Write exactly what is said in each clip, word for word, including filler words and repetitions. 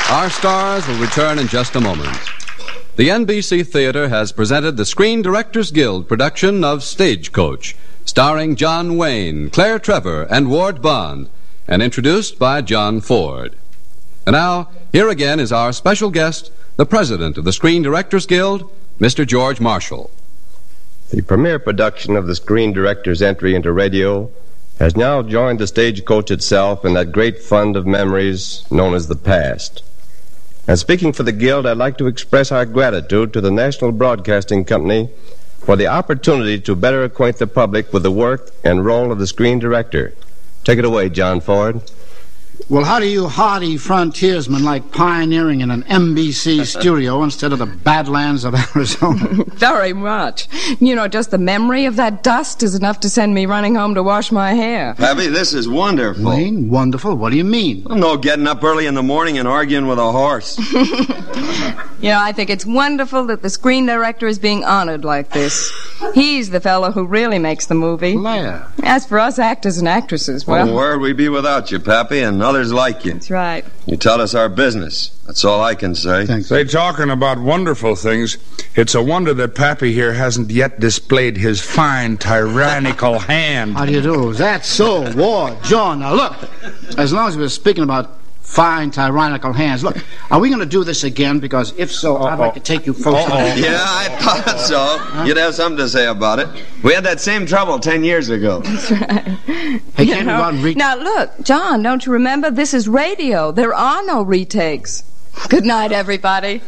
Our stars will return in just a moment. The N B C Theater has presented the Screen Directors Guild production of Stagecoach, starring John Wayne, Claire Trevor, and Ward Bond, and introduced by John Ford. And now, here again is our special guest, the president of the Screen Directors Guild, Mister George Marshall. The premiere production of the Screen Directors' entry into radio has now joined the Stagecoach itself in that great fund of memories known as the past. And speaking for the Guild, I'd like to express our gratitude to the National Broadcasting Company for the opportunity to better acquaint the public with the work and role of the screen director. Take it away, John Ford. Well, how do you hardy frontiersmen like pioneering in an N B C studio instead of the badlands of Arizona? Very much. You know, just the memory of that dust is enough to send me running home to wash my hair. Pappy, this is wonderful. Wayne, wonderful? What do you mean? Well, no getting up early in the morning and arguing with a horse. You know, I think it's wonderful that the screen director is being honored like this. He's the fellow who really makes the movie. Claire. As for us actors and actresses, well... Well, where'd we be without you, Pappy, and others like you? That's right. You taught us our business. That's all I can say. Thanks. Say, talking about wonderful things, it's a wonder that Pappy here hasn't yet displayed his fine, tyrannical hand. How do you do? That's so, Ward, John. Now, look, as long as we're speaking about fine, tyrannical hands, look, are we going to do this again? Because if so, uh-oh. I'd like to take you folks... Uh-oh. Yeah, I thought so. Huh? You'd have something to say about it. We had that same trouble ten years ago. That's right. Hey, can't we go out and re- Now, look, John, don't you remember? This is radio. There are no retakes. Good night, everybody.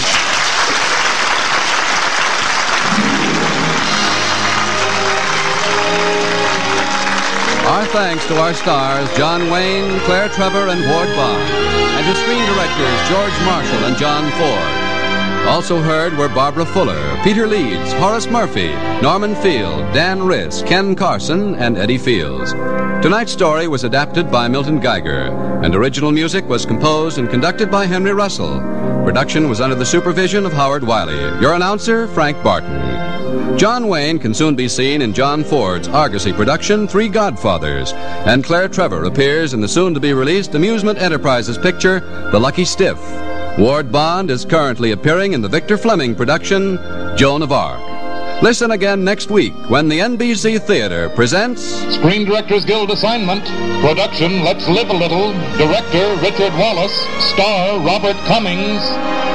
Our thanks to our stars, John Wayne, Claire Trevor, and Ward Bond, and to screen directors George Marshall and John Ford. Also heard were Barbara Fuller, Peter Leeds, Horace Murphy, Norman Field, Dan Riss, Ken Carson, and Eddie Fields. Tonight's story was adapted by Milton Geiger, and original music was composed and conducted by Henry Russell. Production was under the supervision of Howard Wiley. Your announcer, Frank Barton. John Wayne can soon be seen in John Ford's Argosy production, Three Godfathers, and Claire Trevor appears in the soon-to-be-released Amusement Enterprises picture, The Lucky Stiff. Ward Bond is currently appearing in the Victor Fleming production, Joan of Arc. Listen again next week when the N B C Theater presents... Screen Directors Guild assignment. Production, Let's Live a Little. Director, Richard Wallace. Star, Robert Cummings.